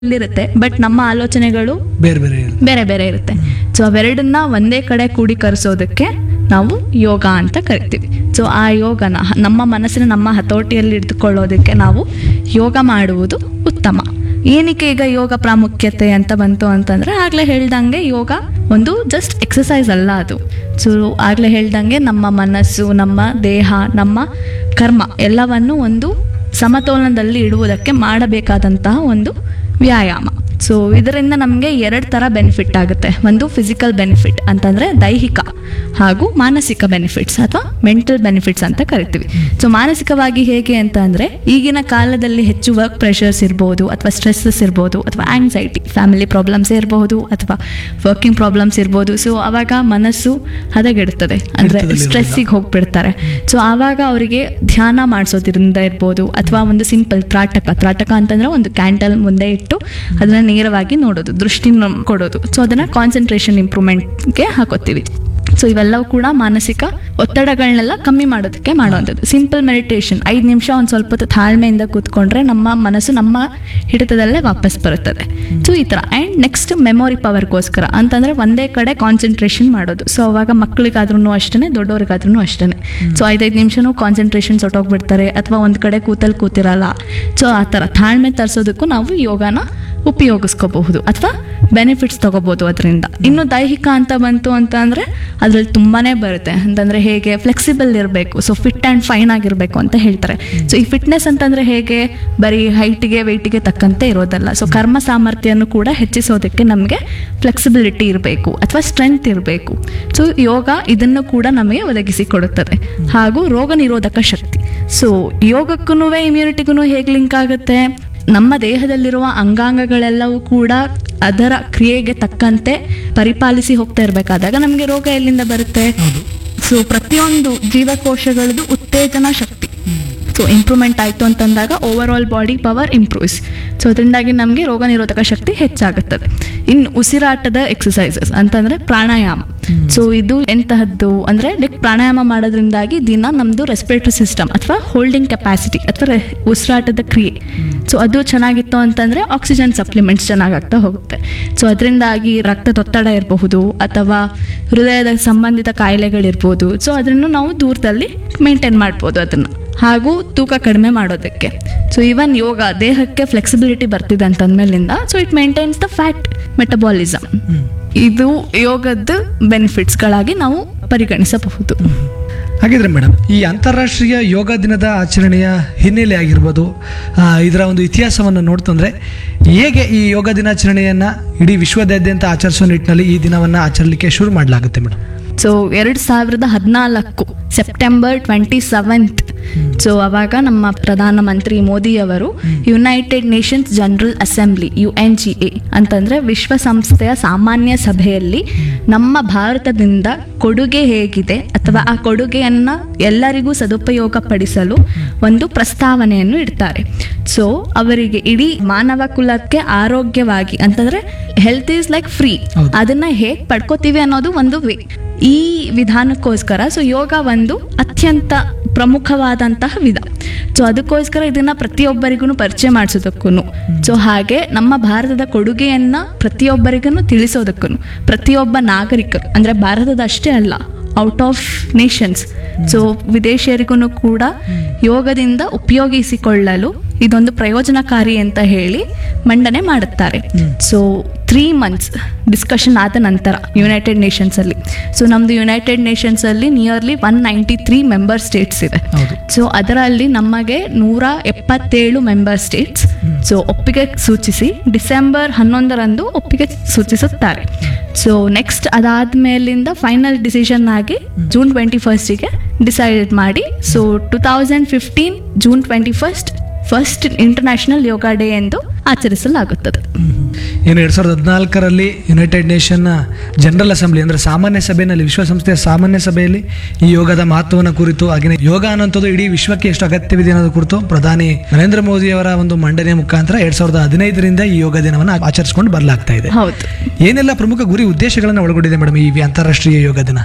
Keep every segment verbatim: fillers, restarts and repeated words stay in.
ಇರುತ್ತೆ, ಬಟ್ ನಮ್ಮ ಆಲೋಚನೆಗಳು ಬೇರೆ ಬೇರೆ ಇರುತ್ತೆ. ಬೇರೆ ಬೇರೆ ಇರುತ್ತೆ. ಸೊ ಅವೆರಡನ್ನ ಒಂದೇ ಕಡೆ ಕೂಡಿಕರಿಸೋದಕ್ಕೆ ನಾವು ಯೋಗ ಅಂತ ಕರಿತೀವಿ. ಸೊ ಆ ಯೋಗನ ನಮ್ಮ ಮನಸ್ಸಿನ ನಮ್ಮ ಹತೋಟಿಯಲ್ಲಿ ಇಟ್ಕೊಳ್ಳೋದಕ್ಕೆ ನಾವು ಯೋಗ ಮಾಡುವುದು ಉತ್ತಮ. ಏನಕ್ಕೆ ಈಗ ಯೋಗ ಪ್ರಾಮುಖ್ಯತೆ ಅಂತ ಬಂತು ಅಂತಂದ್ರೆ, ಆಗ್ಲೇ ಹೇಳ್ದಂಗೆ ಯೋಗ ಒಂದು ಜಸ್ಟ್ ಎಕ್ಸಸೈಸ್ ಅಲ್ಲ ಅದು. ಸೊ ಆಗ್ಲೇ ಹೇಳ್ದಂಗೆ ನಮ್ಮ ಮನಸ್ಸು, ನಮ್ಮ ದೇಹ, ನಮ್ಮ ಕರ್ಮ ಎಲ್ಲವನ್ನು ಒಂದು ಸಮತೋಲನದಲ್ಲಿ ಇಡುವುದಕ್ಕೆ ಮಾಡಬೇಕಾದಂತಹ ಒಂದು ವ್ಯಾಯಾಮ. ಸೊ ಇದರಿಂದ ನಮಗೆ ಎರಡು ಥರ ಬೆನಿಫಿಟ್ ಆಗುತ್ತೆ. ಒಂದು ಫಿಸಿಕಲ್ ಬೆನಿಫಿಟ್ ಅಂತಂದರೆ ದೈಹಿಕ, ಹಾಗೂ ಮಾನಸಿಕ ಬೆನಿಫಿಟ್ಸ್ ಅಥವಾ ಮೆಂಟಲ್ ಬೆನಿಫಿಟ್ಸ್ ಅಂತ ಕರಿತೀವಿ. ಸೊ ಮಾನಸಿಕವಾಗಿ ಹೇಗೆ ಅಂತ ಅಂದರೆ, ಈಗಿನ ಕಾಲದಲ್ಲಿ ಹೆಚ್ಚು ವರ್ಕ್ ಪ್ರೆಷರ್ಸ್ ಇರ್ಬೋದು, ಅಥವಾ ಸ್ಟ್ರೆಸ್ಸಸ್ ಇರ್ಬೋದು, ಅಥವಾ ಆಂಗ್ಸೈಟಿ, ಫ್ಯಾಮಿಲಿ ಪ್ರಾಬ್ಲಮ್ಸ್ ಇರ್ಬೋದು, ಅಥವಾ ವರ್ಕಿಂಗ್ ಪ್ರಾಬ್ಲಮ್ಸ್ ಇರ್ಬೋದು. ಸೊ ಆವಾಗ ಮನಸ್ಸು ಹದಗೆಡುತ್ತದೆ, ಅಂದರೆ ಸ್ಟ್ರೆಸ್ಸಿಗೆ ಹೋಗ್ಬಿಡ್ತಾರೆ. ಸೊ ಆವಾಗ ಅವರಿಗೆ ಧ್ಯಾನ ಮಾಡಿಸೋದ್ರಿಂದ ಇರ್ಬೋದು, ಅಥವಾ ಒಂದು ಸಿಂಪಲ್ ತ್ರಾಟಕ ತ್ರಾಟಕ ಅಂತಂದ್ರೆ ಒಂದು ಕ್ಯಾಂಡಲ್ ಮುಂದೆ ಇಟ್ಟು ಅದನ್ನ ನೇರವಾಗಿ ನೋಡೋದು, ದೃಷ್ಟಿ ಕೊಡೋದು. ಸೊ ಅದನ್ನ ಕಾನ್ಸಂಟ್ರೇಷನ್ ಇಂಪ್ರೂವ್ಮೆಂಟ್ಗೆ ಹಾಕೋತೀವಿ. ಸೊ ಇವೆಲ್ಲವೂ ಕೂಡ ಮಾನಸಿಕ ಒತ್ತಡಗಳನ್ನೆಲ್ಲ ಕಮ್ಮಿ ಮಾಡೋದಕ್ಕೆ ಮಾಡುವಂಥದ್ದು. ಸಿಂಪಲ್ ಮೆಡಿಟೇಷನ್, ಐದು ನಿಮಿಷ ಒಂದು ಸ್ವಲ್ಪ ಹೊತ್ತು ತಾಳ್ಮೆಯಿಂದ ಕೂತ್ಕೊಂಡ್ರೆ ನಮ್ಮ ಮನಸ್ಸು ನಮ್ಮ ಹಿಡಿತದಲ್ಲೇ ವಾಪಸ್ ಬರುತ್ತದೆ. ಸೊ ಈ ಥರ. ಆ್ಯಂಡ್ ನೆಕ್ಸ್ಟ್ ಮೆಮೊರಿ ಪವರ್ಗೋಸ್ಕರ ಅಂತಂದರೆ ಒಂದೇ ಕಡೆ ಕಾನ್ಸಂಟ್ರೇಷನ್ ಮಾಡೋದು. ಸೊ ಅವಾಗ ಮಕ್ಕಳಿಗಾದ್ರೂ ಅಷ್ಟೇ, ದೊಡ್ಡವ್ರಿಗಾದ್ರೂ ಅಷ್ಟೇ. ಸೊ ಐದೈದು ನಿಮಿಷನೂ ಕಾನ್ಸಂಟ್ರೇಷನ್ ಸೊಟ್ಟೋಗ್ಬಿಡ್ತಾರೆ, ಅಥವಾ ಒಂದು ಕಡೆ ಕೂತಲ್ಲಿ ಕೂತಿರಲ್ಲ. ಸೊ ಆ ಥರ ತಾಳ್ಮೆ ತರಿಸೋದಕ್ಕೂ ನಾವು ಯೋಗನ ಉಪಯೋಗಿಸ್ಕೋಬಹುದು, ಅಥವಾ ಬೆನಿಫಿಟ್ಸ್ ತಗೋಬಹುದು ಅದರಿಂದ. ಇನ್ನು ದೈಹಿಕ ಅಂತ ಬಂತು ಅಂತ ಅಂದರೆ ಅದರಲ್ಲಿ ತುಂಬಾ ಬರುತ್ತೆ. ಅಂತಂದರೆ ಹೇಗೆ ಫ್ಲೆಕ್ಸಿಬಲ್ ಇರಬೇಕು, ಸೊ ಫಿಟ್ ಆ್ಯಂಡ್ ಫೈನ್ ಆಗಿರಬೇಕು ಅಂತ ಹೇಳ್ತಾರೆ. ಸೊ ಈ ಫಿಟ್ನೆಸ್ ಅಂತಂದರೆ ಹೇಗೆ ಬರೀ ಹೈಟಿಗೆ ವೆಯ್ಟಿಗೆ ತಕ್ಕಂತೆ ಇರೋದಲ್ಲ. ಸೊ ಕರ್ಮ ಸಾಮರ್ಥ್ಯವನ್ನು ಕೂಡ ಹೆಚ್ಚಿಸೋದಕ್ಕೆ ನಮಗೆ ಫ್ಲೆಕ್ಸಿಬಿಲಿಟಿ ಇರಬೇಕು, ಅಥವಾ ಸ್ಟ್ರೆಂತ್ ಇರಬೇಕು. ಸೊ ಯೋಗ ಇದನ್ನು ಕೂಡ ನಮಗೆ ಒದಗಿಸಿ ಕೊಡುತ್ತದೆ. ಹಾಗೂ ರೋಗ ನಿರೋಧಕ ಶಕ್ತಿ. ಸೊ ಯೋಗಕ್ಕೂ ಇಮ್ಯುನಿಟಿಗೂ ಹೇಗೆ ಲಿಂಕ್ ಆಗುತ್ತೆ? ನಮ್ಮ ದೇಹದಲ್ಲಿರುವ ಅಂಗಾಂಗಗಳೆಲ್ಲವೂ ಕೂಡ ಅದರ ಕ್ರಿಯೆಗೆ ತಕ್ಕಂತೆ ಪರಿಪಾಲಿಸಿ ಹೋಗ್ತಾ ಇರಬೇಕಾದಾಗ ನಮಗೆ ರೋಗ ಎಲ್ಲಿಂದ ಬರುತ್ತೆ? ಸೊ ಪ್ರತಿಯೊಂದು ಜೀವಕೋಶಗಳದ್ದು ಉತ್ತೇಜನ ಶಕ್ತಿ ಸೊ ಇಂಪ್ರೂವ್ಮೆಂಟ್ ಆಯಿತು ಅಂತಂದಾಗ over all body power improves. So ಅದರಿಂದಾಗಿ ನಮಗೆ ರೋಗ ನಿರೋಧಕ ಶಕ್ತಿ ಹೆಚ್ಚಾಗುತ್ತದೆ. ಇನ್ನು ಉಸಿರಾಟದ ಎಕ್ಸಸೈಸಸ್ ಅಂತಂದರೆ ಪ್ರಾಣಾಯಾಮ. ಸೊ ಇದು ಎಂತಹದ್ದು ಅಂದರೆ, ಲೈಕ್ ಪ್ರಾಣಾಯಾಮ ಮಾಡೋದ್ರಿಂದಾಗಿ ದಿನ ನಮ್ಮದು ರೆಸ್ಪಿರೇಟರಿ ಸಿಸ್ಟಮ್ ಅಥವಾ ಹೋಲ್ಡಿಂಗ್ ಕೆಪಾಸಿಟಿ ಅಥವಾ ಉಸಿರಾಟದ ಕ್ರಿಯೆ ಸೊ ಅದು ಚೆನ್ನಾಗಿತ್ತು ಅಂತಂದರೆ ಆಕ್ಸಿಜನ್ ಸಪ್ಲಿಮೆಂಟ್ಸ್ ಚೆನ್ನಾಗಾಗ್ತಾ ಹೋಗುತ್ತೆ. ಸೊ ಅದರಿಂದಾಗಿ ರಕ್ತದೊತ್ತಡ ಇರಬಹುದು, ಅಥವಾ ಹೃದಯದ ಸಂಬಂಧಿತ ಕಾಯಿಲೆಗಳಿರ್ಬೋದು. ಸೊ ಅದನ್ನು ನಾವು ದೂರದಲ್ಲಿ ಮೇಂಟೈನ್ ಮಾಡ್ಬೋದು ಅದನ್ನು. ಹಾಗೂ ತೂಕ ಕಡಿಮೆ ಮಾಡೋದಕ್ಕೆ. ಸೊ ಈವನ್ ಯೋಗ ದೇಹಕ್ಕೆ ಫ್ಲೆಕ್ಸಿಬಿಲಿಟಿ ಬರ್ತಿದೆ ಅಂತಂದ್ಮೇಲಿಂದ so it maintains the fat metabolism. ಇದು ಯೋಗದ ಬೆನಿಫಿಟ್ಸ್ಗಳಾಗಿ ನಾವು ಪರಿಗಣಿಸಬಹುದು. ಹಾಗಿದ್ರೆ ಮೇಡಮ್, ಈ ಅಂತಾರಾಷ್ಟ್ರೀಯ ಯೋಗ ದಿನದ ಆಚರಣೆಯ ಹಿನ್ನೆಲೆ ಆಗಿರ್ಬೋದು, ಇದರ ಒಂದು ಇತಿಹಾಸವನ್ನು ನೋಡ್ತಂದ್ರೆ ಹೇಗೆ ಈ ಯೋಗ ದಿನಾಚರಣೆಯನ್ನು ಇಡೀ ವಿಶ್ವದಾದ್ಯಂತ ಆಚರಿಸುವ ನಿಟ್ಟಿನಲ್ಲಿ ಈ ದಿನವನ್ನು ಆಚರಿಸಲಿಕ್ಕೆ ಶುರು ಮಾಡಲಾಗುತ್ತೆ ಮೇಡಮ್? ಸೊ ಎರಡು ಸಾವಿರದ ಹದಿನಾಲ್ಕು ಸೆಪ್ಟೆಂಬರ್ ಟ್ವೆಂಟಿ ಸೆವೆಂತ್ ಸೊ ಅವಾಗ ನಮ್ಮ ಪ್ರಧಾನಮಂತ್ರಿ ಮೋದಿಯವರು United Nations general assembly U N G A ಅಂತಂದರೆ ವಿಶ್ವಸಂಸ್ಥೆಯ ಸಾಮಾನ್ಯ ಸಭೆಯಲ್ಲಿ ನಮ್ಮ ಭಾರತದಿಂದ ಕೊಡುಗೆ ಹೇಗಿದೆ ಅಥವಾ ಆ ಕೊಡುಗೆಯನ್ನು ಎಲ್ಲರಿಗೂ ಸದುಪಯೋಗ ಪಡಿಸಲು ಒಂದು ಪ್ರಸ್ತಾವನೆಯನ್ನು ಇಡ್ತಾರೆ. ಸೊ ಅವರಿಗೆ ಇಡೀ ಮಾನವ ಕುಲಕ್ಕೆ ಆರೋಗ್ಯವಾಗಿ ಅಂತಂದರೆ ಹೆಲ್ತ್ ಈಸ್ ಲೈಕ್ ಫ್ರೀ, ಅದನ್ನು ಹೇಗೆ ಪಡ್ಕೋತೀವಿ ಅನ್ನೋದು ಒಂದು ವೇ. ಈ ವಿಧಾನಕ್ಕೋಸ್ಕರ ಸೊ ಯೋಗ ಒಂದು ಅತ್ಯಂತ ಪ್ರಮುಖವಾದಂತಹ ವಿಧ. ಸೊ ಅದಕ್ಕೋಸ್ಕರ ಇದನ್ನ ಪ್ರತಿಯೊಬ್ಬರಿಗೂ ಪರಿಚಯ ಮಾಡಿಸೋದಕ್ಕೂ, ಸೊ ಹಾಗೆ ನಮ್ಮ ಭಾರತದ ಕೊಡುಗೆಯನ್ನು ಪ್ರತಿಯೊಬ್ಬರಿಗೂ ತಿಳಿಸೋದಕ್ಕೂ, ಪ್ರತಿಯೊಬ್ಬ ನಾಗರಿಕರು ಅಂದರೆ ಭಾರತದ ಅಷ್ಟೇ ಅಲ್ಲ, ಔಟ್ ಆಫ್ ನೇಷನ್ಸ್ ಸೊ ವಿದೇಶಿಯರಿಗೂ ಕೂಡ ಯೋಗದಿಂದ ಉಪಯೋಗಿಸಿಕೊಳ್ಳಲು ಇದೊಂದು ಪ್ರಯೋಜನಕಾರಿ ಅಂತ ಹೇಳಿ ಮಂಡನೆ ಮಾಡುತ್ತಾರೆ. ಸೊ ತ್ರೀ ಮಂತ್ಸ್ ಡಿಸ್ಕಷನ್ ಆದ ನಂತರ ಯುನೈಟೆಡ್ ನೇಷನ್ಸಲ್ಲಿ ಸೊ ನಮ್ಮದು United ನೇಷನ್ಸಲ್ಲಿ nearly one ninety three member States ಇದೆ. ಸೊ ಅದರಲ್ಲಿ ನಮಗೆ ನೂರ ಎಪ್ಪತ್ತೇಳು ಮೆಂಬರ್ ಸ್ಟೇಟ್ಸ್ ಸೊ ಒಪ್ಪಿಗೆ ಸೂಚಿಸಿ ಡಿಸೆಂಬರ್ ಹನ್ನೊಂದರಂದು ಒಪ್ಪಿಗೆ ಸೂಚಿಸುತ್ತಾರೆ. ಸೊ ನೆಕ್ಸ್ಟ್ ಅದಾದ್ಮೇಲಿಂದ ಫೈನಲ್ ಡಿಸಿಷನ್ ಆಗಿ ಜೂನ್ ಟ್ವೆಂಟಿ ಫಸ್ಟಿಗೆ ಡಿಸೈಡ್ ಮಾಡಿ so two thousand fifteen June twenty first first international ಯೋಗ ಡೇ ಎಂದು ಆಚರಿಸಲಾಗುತ್ತದೆ. ಏನು ಎರಡ್ ಸಾವಿರದ ಹದಿನಾಲ್ಕರಲ್ಲಿ ಯುನೈಟೆಡ್ ನೇಷನ್ ಜನರಲ್ ಅಸೆಂಬ್ಲಿ ಅಂದರೆ ಸಾಮಾನ್ಯ ಸಭೆಯಲ್ಲಿ, ವಿಶ್ವಸಂಸ್ಥೆಯ ಸಾಮಾನ್ಯ ಸಭೆಯಲ್ಲಿ ಈ ಯೋಗದ ಮಹತ್ವವನ್ನು ಕುರಿತು, ಹಾಗೆ ಯೋಗ ಅನ್ನೋಂಥದ್ದು ಇಡೀ ವಿಶ್ವಕ್ಕೆ ಎಷ್ಟು ಅಗತ್ಯವಿದೆ ಅನ್ನೋದು ಕುರಿತು ಪ್ರಧಾನಿ ನರೇಂದ್ರ ಮೋದಿ ಅವರ ಒಂದು ಮಂಡನೆ ಮುಖಾಂತರ ಎರಡ್ ಸಾವಿರದ ಹದಿನೈದರಿಂದ ಈ ಯೋಗ ದಿನವನ್ನು ಆಚರಿಸಿಕೊಂಡು ಬರಲಾಗ್ತಾ ಇದೆ. ಹೌದು. ಏನೆಲ್ಲ ಪ್ರಮುಖ ಗುರಿ ಉದ್ದೇಶಗಳನ್ನು ಒಳಗೊಂಡಿದೆ ಮೇಡಮ್ ಈ ಅಂತಾರಾಷ್ಟ್ರೀಯ ಯೋಗ ದಿನ?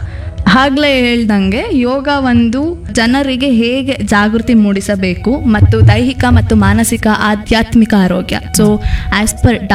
ಆಗ್ಲೇ ಹೇಳ್ದಂಗೆ ಯೋಗ ಒಂದು ಜನರಿಗೆ ಹೇಗೆ ಜಾಗೃತಿ ಮೂಡಿಸಬೇಕು ಮತ್ತು ದೈಹಿಕ ಮತ್ತು ಮಾನಸಿಕ ಆಧ್ಯಾತ್ಮಿಕ ಆರೋಗ್ಯ. So as per